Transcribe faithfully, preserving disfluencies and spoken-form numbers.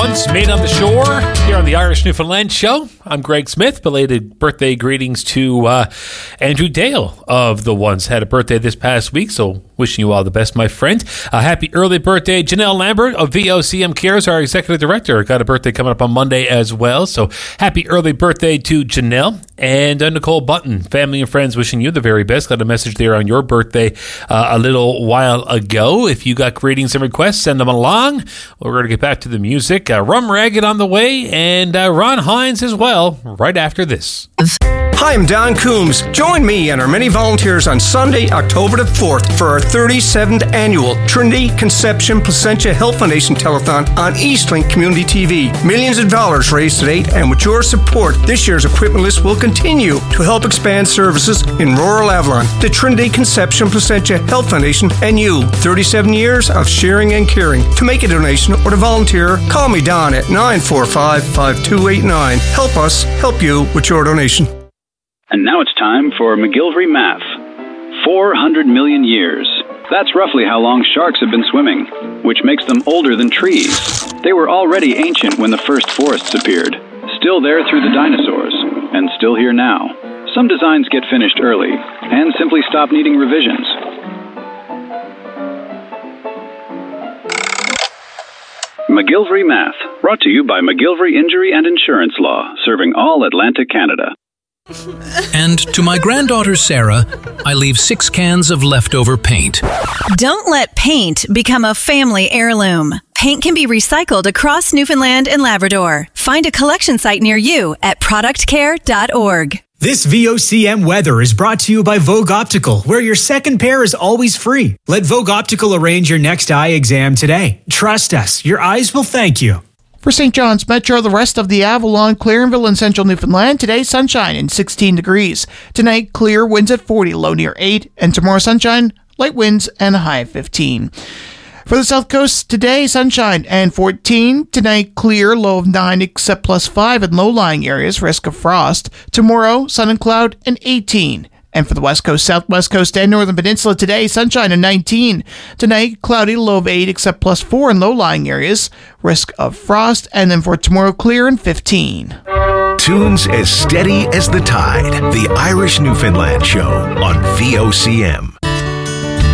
Once Made on the Shore here on the Irish Newfoundland Show. I'm Greg Smith. Belated birthday greetings to uh, Andrew Dale of The Once. Had a birthday this past week, so wishing you all the best, my friend. Uh, happy early birthday, Janelle Lambert of V O C M Cares, our executive director. Got a birthday coming up on Monday as well, so happy early birthday to Janelle. And uh, Nicole Button, family and friends, wishing you the very best. Got a message there on your birthday uh, a little while ago. If you got greetings and requests, send them along. We're going to get back to the music. Uh, Rum Ragged on the way, and uh, Ron Hines as well, right after this. Hi, I'm Don Coombs. Join me and our many volunteers on Sunday, October the fourth for our thirty-seventh annual Trinity Conception Placentia Health Foundation Telethon on Eastlink Community T V. Millions of dollars raised to date, and with your support, this year's equipment list will continue to help expand services in rural Avalon. The Trinity Conception Placentia Health Foundation and you. thirty-seven years of sharing and caring. To make a donation or to volunteer, call me Don at nine four five, five two eight nine. Help us help you with your donation. And now it's time for McGillivray Math. four hundred million years. That's roughly how long sharks have been swimming, which makes them older than trees. They were already ancient when the first forests appeared, still there through the dinosaurs, and still here now. Some designs get finished early and simply stop needing revisions. McGillivray Math, brought to you by McGillivray Injury and Insurance Law, serving all Atlantic Canada. And to my granddaughter Sarah, I leave six cans of leftover paint. Don't let paint become a family heirloom. Paint can be recycled across Newfoundland and Labrador. Find a collection site near you at product care dot org. This V O C M weather is brought to you by Vogue Optical, where your second pair is always free. Let Vogue Optical arrange your next eye exam today. Trust us, your eyes will thank you. For Saint John's Metro, the rest of the Avalon, Clarenville, and Central Newfoundland, today sunshine and sixteen degrees. Tonight, clear, winds at forty, low near eight. And tomorrow, sunshine, light winds, and a high of fifteen. For the South Coast, today, sunshine and fourteen. Tonight, clear, low of nine, except plus five in low-lying areas, risk of frost. Tomorrow, sun and cloud, and eighteen. And for the West Coast, Southwest Coast, and Northern Peninsula today, sunshine and nineteen. Tonight, cloudy, low of eight, except plus four in low-lying areas, risk of frost. And then for tomorrow, clear and fifteen. Tunes as steady as the tide. The Irish Newfoundland Show on V O C M.